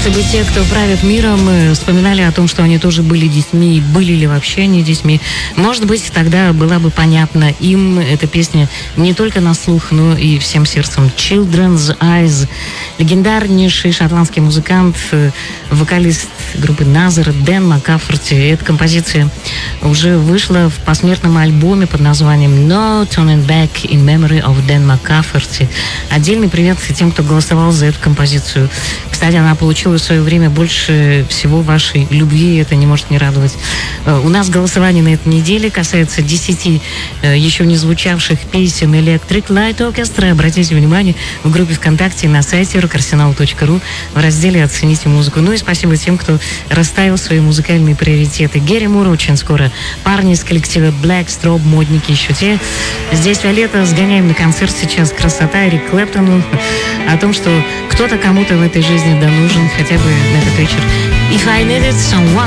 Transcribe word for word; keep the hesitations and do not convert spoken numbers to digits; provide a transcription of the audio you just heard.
Если бы те, кто правит миром, вспоминали о том, что они тоже были детьми, были ли вообще они детьми, может быть, тогда была бы понятна им эта песня не только на слух, но и всем сердцем. Children's Eyes. Легендарнейший шотландский музыкант, вокалист группы Nazareth Дэн Маккаферти. Эта композиция уже вышла в посмертном альбоме под названием No Turning Back in Memory of Dan Маккаферти. Отдельный привет тем, кто голосовал за эту композицию. Кстати, она получила в свое время больше всего вашей любви, это не может не радовать. У нас голосование на этой неделе касается десяти еще не звучавших песен Electric Light Orchestra. Обратите внимание, в группе ВКонтакте на сайте рок арсенал точка ру в разделе «Оцените музыку». Ну и спасибо тем, кто расставил свои музыкальные приоритеты. Гэри Мур очень скоро. Парни из коллектива Black Strobe, модники еще те. Здесь Виолетта, сгоняем на концерт сейчас. Красота, Эрик Клэптону. О том, что кто-то кому-то в этой жизни да нужен хотя бы на этот вечер. If I needed someone